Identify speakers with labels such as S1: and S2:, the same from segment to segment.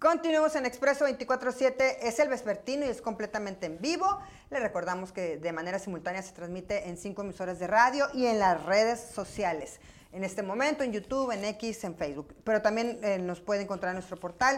S1: Continuamos en Expreso 24/7, es el vespertino y es completamente en vivo. Le recordamos que de manera simultánea se transmite en 5 emisoras de radio y en las redes sociales. En este momento en YouTube, en X, en Facebook. Pero también nos puede encontrar en nuestro portal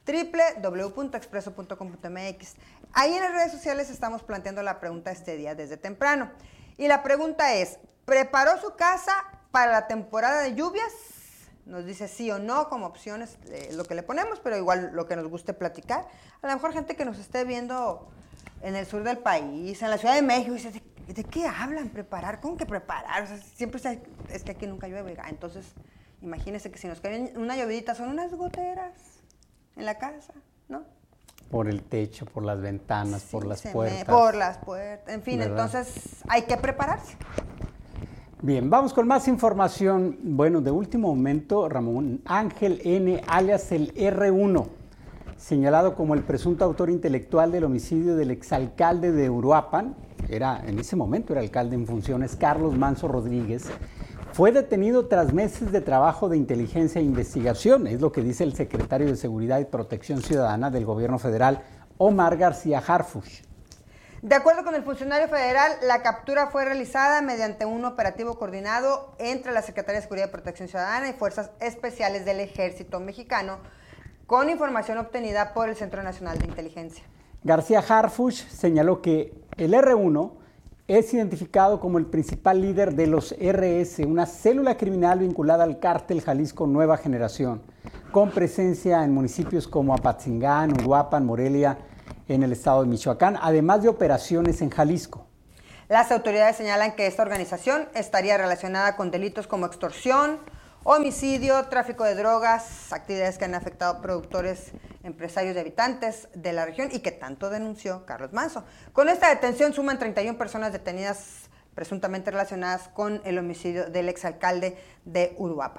S1: www.expreso.com.mx. Ahí en las redes sociales estamos planteando la pregunta este día desde temprano. Y la pregunta es, ¿preparó su casa para la temporada de lluvias? Nos dice sí o no como opciones lo que le ponemos, pero igual lo que nos guste platicar. A lo mejor gente que nos esté viendo en el sur del país, en la Ciudad de México, dice, ¿de qué hablan? ¿Preparar? ¿Cómo que preparar? O sea, siempre es que aquí nunca llueve. Entonces, imagínense que si nos cae una llovidita, son unas goteras en la casa, ¿no?
S2: Por el techo, por las ventanas,
S1: Sí,
S2: por las puertas.
S1: por las puertas, en fin,
S2: ¿verdad?
S1: Entonces hay que prepararse.
S2: Bien, vamos con más información. Bueno, de último momento, Ramón Ángel N., alias el R1, señalado como el presunto autor intelectual del homicidio del exalcalde de Uruapan, en ese momento era alcalde en funciones, Carlos Manso Rodríguez, fue detenido tras meses de trabajo de inteligencia e investigación, es lo que dice el secretario de Seguridad y Protección Ciudadana del Gobierno Federal, Omar García Harfuch.
S1: De acuerdo con el funcionario federal, la captura fue realizada mediante un operativo coordinado entre la Secretaría de Seguridad y Protección Ciudadana y Fuerzas Especiales del Ejército Mexicano, con información obtenida por el Centro Nacional de Inteligencia.
S2: García Harfuch señaló que el R1 es identificado como el principal líder de los RS, una célula criminal vinculada al cártel Jalisco Nueva Generación, con presencia en municipios como Apatzingán, Uruapan, Morelia, en el estado de Michoacán, además de operaciones en Jalisco.
S1: Las autoridades señalan que esta organización estaría relacionada con delitos como extorsión, homicidio, tráfico de drogas, actividades que han afectado a productores, empresarios y habitantes de la región y que tanto denunció Carlos Manso. Con esta detención suman 31 personas detenidas presuntamente relacionadas con el homicidio del exalcalde de Uruapan.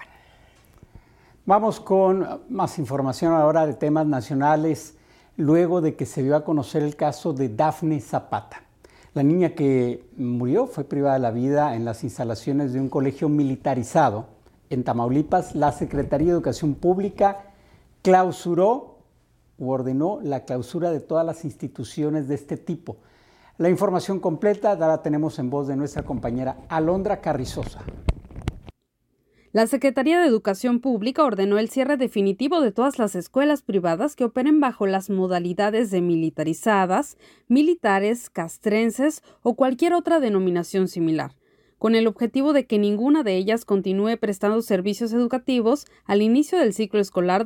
S2: Vamos con más información ahora de temas nacionales, luego de que se dio a conocer el caso de Dafne Zapata. La niña que murió fue privada de la vida en las instalaciones de un colegio militarizado en Tamaulipas. La Secretaría de Educación Pública clausuró u ordenó la clausura de todas las instituciones de este tipo. La información completa la tenemos en voz de nuestra compañera Alondra Carrizosa.
S3: La Secretaría de Educación Pública ordenó el cierre definitivo de todas las escuelas privadas que operen bajo las modalidades de militarizadas, militares, castrenses o cualquier otra denominación similar, con el objetivo de que ninguna de ellas continúe prestando servicios educativos al inicio del ciclo escolar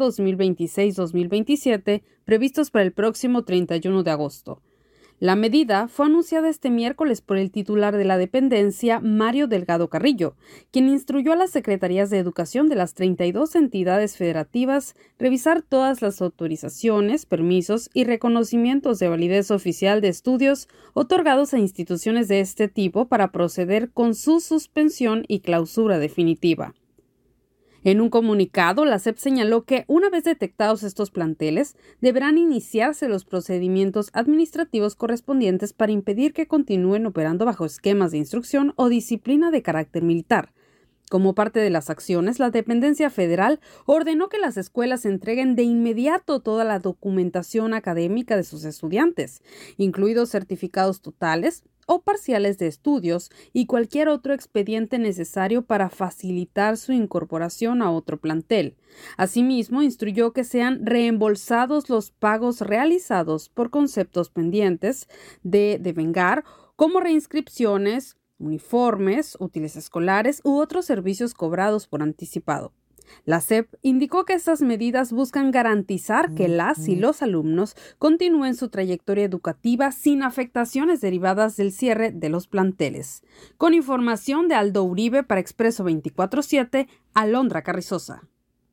S3: 2026-2027, previstos para el próximo 31 de agosto. La medida fue anunciada este miércoles por el titular de la dependencia, Mario Delgado Carrillo, quien instruyó a las secretarías de educación de las 32 entidades federativas revisar todas las autorizaciones, permisos y reconocimientos de validez oficial de estudios otorgados a instituciones de este tipo para proceder con su suspensión y clausura definitiva. En un comunicado, la SEP señaló que, una vez detectados estos planteles, deberán iniciarse los procedimientos administrativos correspondientes para impedir que continúen operando bajo esquemas de instrucción o disciplina de carácter militar. Como parte de las acciones, la dependencia federal ordenó que las escuelas entreguen de inmediato toda la documentación académica de sus estudiantes, incluidos certificados totales o parciales de estudios y cualquier otro expediente necesario para facilitar su incorporación a otro plantel. Asimismo, instruyó que sean reembolsados los pagos realizados por conceptos pendientes de devengar, como reinscripciones, uniformes, útiles escolares u otros servicios cobrados por anticipado. La SEP indicó que estas medidas buscan garantizar que las y los alumnos continúen su trayectoria educativa sin afectaciones derivadas del cierre de los planteles. Con información de Aldo Uribe para Expreso 24/7, Alondra Carrizosa.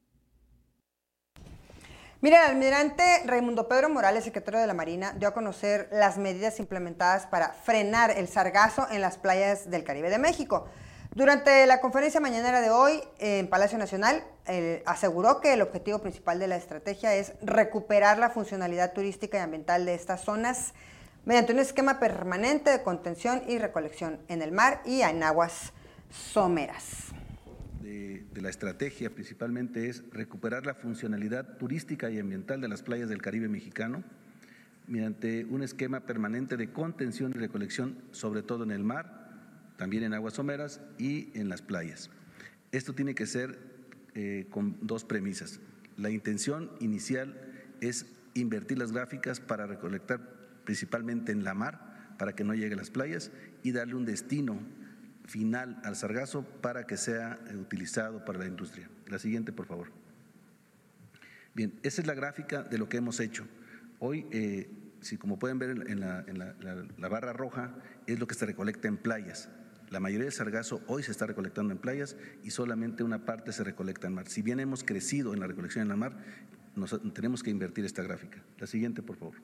S1: Mira, el almirante Raimundo Pedro Morales, secretario de la Marina, dio a conocer las medidas implementadas para frenar el sargazo en las playas del Caribe de México. Durante la conferencia mañanera de hoy en Palacio Nacional, aseguró que el objetivo principal de la estrategia es recuperar la funcionalidad turística y ambiental de estas zonas mediante un esquema permanente de contención y recolección en el mar y en aguas someras.
S4: de la estrategia principalmente es recuperar la funcionalidad turística y ambiental de las playas del Caribe mexicano mediante un esquema permanente de contención y recolección, sobre todo en el mar, también en aguas someras y en las playas. Esto tiene que ser con dos premisas. La intención inicial es invertir las gráficas para recolectar principalmente en la mar, para que no llegue a las playas, y darle un destino final al sargazo para que sea utilizado para la industria. La siguiente, por favor. Bien, esa es la gráfica de lo que hemos hecho. Hoy, si como pueden ver en la barra roja, es lo que se recolecta en playas. La mayoría del sargazo hoy se está recolectando en playas y solamente una parte se recolecta en mar. Si bien hemos crecido en la recolección en la mar, tenemos que invertir esta gráfica. La siguiente, por favor.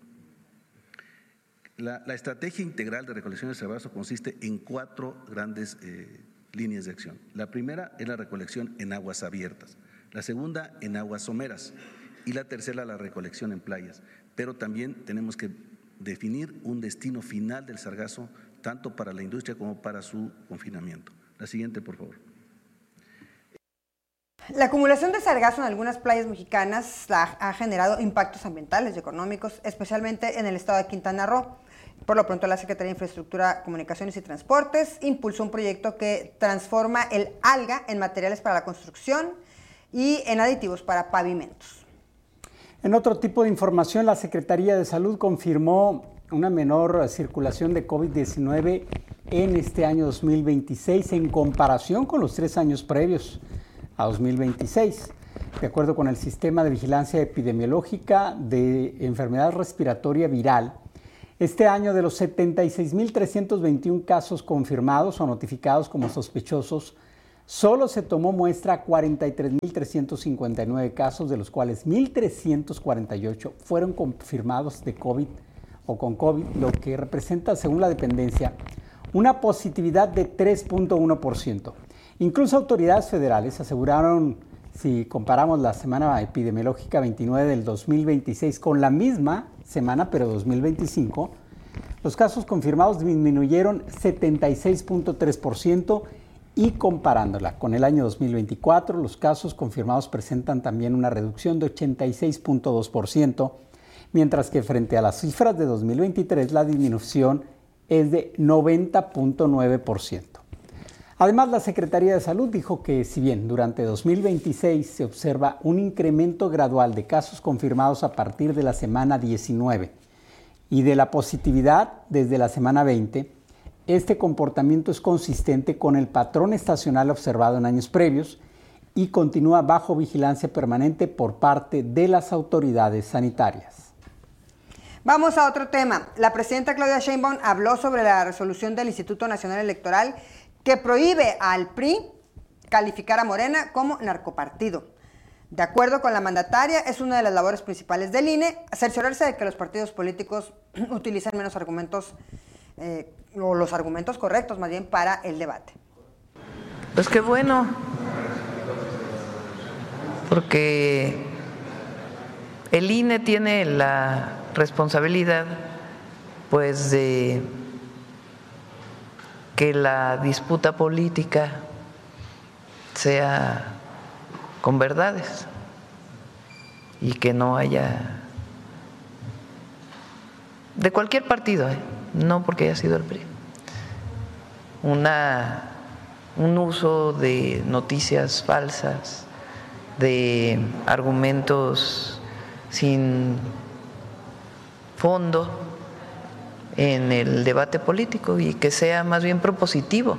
S4: La estrategia integral de recolección de sargazo consiste en 4 grandes líneas de acción. La primera es la recolección en aguas abiertas, la segunda en aguas someras y la tercera la recolección en playas. Pero también tenemos que definir un destino final del sargazo, tanto para la industria como para su confinamiento. La siguiente, por favor.
S1: La acumulación de sargazo en algunas playas mexicanas ha generado impactos ambientales y económicos, especialmente en el estado de Quintana Roo. Por lo pronto, la Secretaría de Infraestructura, Comunicaciones y Transportes impulsó un proyecto que transforma el alga en materiales para la construcción y en aditivos para pavimentos.
S2: En otro tipo de información, la Secretaría de Salud confirmó una menor circulación de COVID-19 en este año 2026 en comparación con los 3 años previos a 2026. De acuerdo con el Sistema de Vigilancia Epidemiológica de Enfermedad Respiratoria Viral, este año de los 76.321 casos confirmados o notificados como sospechosos, solo se tomó muestra a 43.359 casos, de los cuales 1.348 fueron confirmados de COVID o con COVID, lo que representa, según la dependencia, una positividad de 3.1%. Incluso autoridades federales aseguraron, si comparamos la semana epidemiológica 29 del 2026 con la misma semana, pero 2025, los casos confirmados disminuyeron 76.3%, y comparándola con el año 2024, los casos confirmados presentan también una reducción de 86.2%, mientras que frente a las cifras de 2023 la disminución es de 90.9%. Además, la Secretaría de Salud dijo que si bien durante 2026 se observa un incremento gradual de casos confirmados a partir de la semana 19 y de la positividad desde la semana 20, este comportamiento es consistente con el patrón estacional observado en años previos y continúa bajo vigilancia permanente por parte de las autoridades sanitarias.
S1: Vamos a otro tema. La presidenta Claudia Sheinbaum habló sobre la resolución del Instituto Nacional Electoral que prohíbe al PRI calificar a Morena como narcopartido. De acuerdo con la mandataria, es una de las labores principales del INE cerciorarse de que los partidos políticos utilicen menos argumentos o los argumentos correctos más bien para el debate.
S5: Pues qué bueno, porque el INE tiene la responsabilidad pues de que la disputa política sea con verdades y que no haya de cualquier partido, no porque haya sido el PRI, un uso de noticias falsas, de argumentos sin fondo en el debate político y que sea más bien propositivo.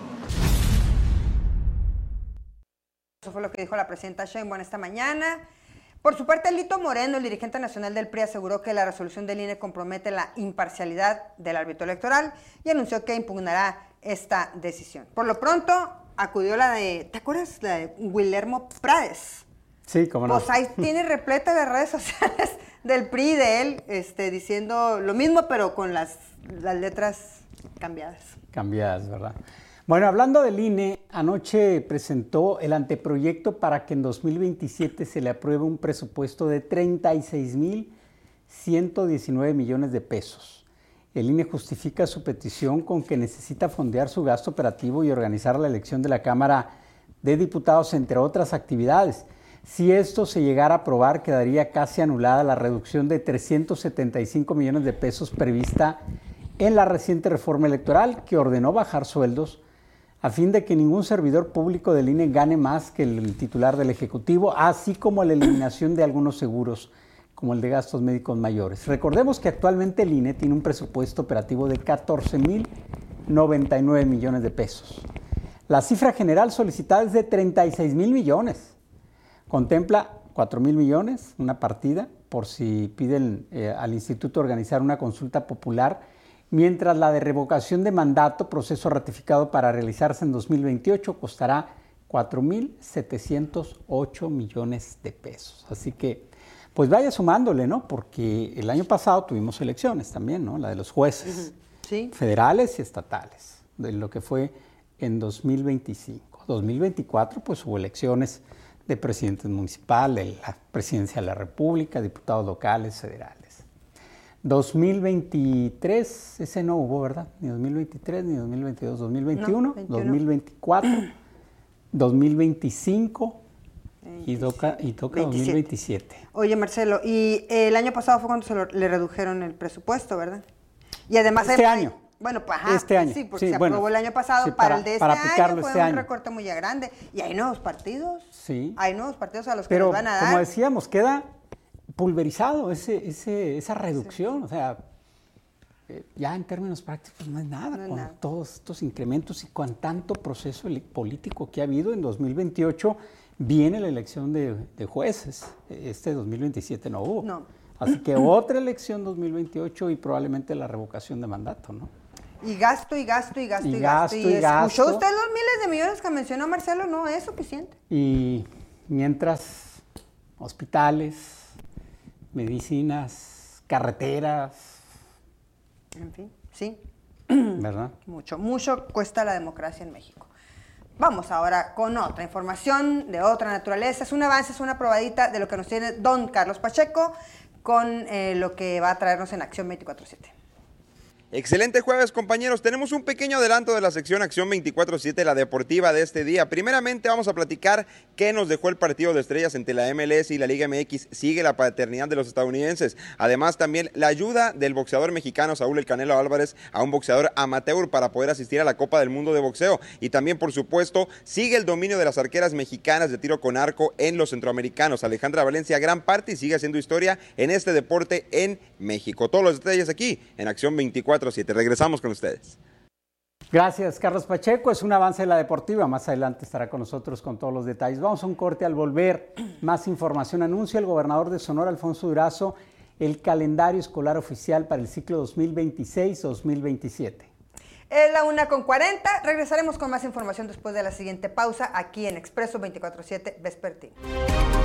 S1: Eso fue lo que dijo la presidenta Sheinbaum esta mañana. Por su parte, Lito Moreno, el dirigente nacional del PRI, aseguró que la resolución del INE compromete la imparcialidad del árbitro electoral y anunció que impugnará esta decisión. Por lo pronto, acudió la de, ¿te acuerdas? La de Guillermo Prades.
S2: Sí, cómo no.
S1: Pues ahí tiene repleta de redes sociales del PRI, de él, diciendo lo mismo, pero con las letras cambiadas.
S2: Cambiadas, ¿verdad? Bueno, hablando del INE, anoche presentó el anteproyecto para que en 2027 se le apruebe un presupuesto de 36.119 millones de pesos. El INE justifica su petición con que necesita fondear su gasto operativo y organizar la elección de la Cámara de diputados, entre otras actividades. Si esto se llegara a aprobar, quedaría casi anulada la reducción de 375 millones de pesos prevista en la reciente reforma electoral, que ordenó bajar sueldos a fin de que ningún servidor público del INE gane más que el titular del Ejecutivo, así como la eliminación de algunos seguros, como el de gastos médicos mayores. Recordemos que actualmente el INE tiene un presupuesto operativo de 14,099 millones de pesos. La cifra general solicitada es de 36,000 millones. Contempla 4,000 millones, una partida, por si piden al instituto organizar una consulta popular, mientras la de revocación de mandato, proceso ratificado para realizarse en 2028, costará 4,708 millones de pesos. Así que, pues vaya sumándole, ¿no? Porque el año pasado tuvimos elecciones también, ¿no? La de los jueces,
S1: sí,
S2: federales y estatales, de lo que fue en 2025. 2024, pues hubo elecciones de presidentes municipales, de la presidencia de la República, diputados locales, federales. 2023, ese no hubo, ¿verdad? Ni 2023, ni 2022, 2021, no, 2024, 2025 y toca 2027.
S1: Oye, Marcelo, y el año pasado fue cuando le redujeron el presupuesto, ¿verdad? Y además...
S2: Este año.
S1: Bueno, pues ajá,
S2: este año.
S1: Sí, porque se aprobó el año pasado,
S2: sí,
S1: para el de este año fue un
S2: año.
S1: recorte muy grande. Y hay nuevos partidos.
S2: Sí.
S1: Hay nuevos partidos a los que les van a dar.
S2: Pero, como decíamos, queda pulverizado esa reducción. Sí. O sea, ya en términos prácticos no es nada, no con nada. Todos estos incrementos y con tanto proceso político que ha habido. En 2028 viene la elección de jueces. 2027 no hubo.
S1: No.
S2: Así que otra elección 2028 y probablemente la revocación de mandato, ¿no?
S1: Y gasto, y gasto, y gasto, y gasto. ¿Y escuchó usted los miles de millones que mencionó Marcelo? No es suficiente.
S2: Y mientras, hospitales, medicinas, carreteras.
S1: En fin, sí.
S2: ¿Verdad?
S1: Mucho cuesta la democracia en México. Vamos ahora con otra información de otra naturaleza. Es un avance, es una probadita de lo que nos tiene don Carlos Pacheco con lo que va a traernos en Acción 24/7.
S6: Excelente jueves, compañeros. Tenemos un pequeño adelanto de la sección Acción 24/7, la deportiva de este día. Primeramente vamos a platicar qué nos dejó el partido de estrellas entre la MLS y la Liga MX. Sigue la paternidad de los estadounidenses. Además, también la ayuda del boxeador mexicano Saúl El Canelo Álvarez a un boxeador amateur para poder asistir a la Copa del Mundo de Boxeo. Y también, por supuesto, sigue el dominio de las arqueras mexicanas de tiro con arco en los centroamericanos. Alejandra Valencia, gran parte, y sigue haciendo historia en este deporte en México. Todos los detalles aquí en Acción 24/7. Regresamos con ustedes.
S2: Gracias, Carlos Pacheco. Es un avance de la deportiva. Más adelante estará con nosotros con todos los detalles. Vamos a un corte. Al volver. Más información. Anuncia el gobernador de Sonora, Alfonso Durazo, el calendario escolar oficial para el ciclo 2026-2027.
S1: Es la 1:40. Regresaremos con más información después de la siguiente pausa aquí en Expreso 24/7 Vespertino.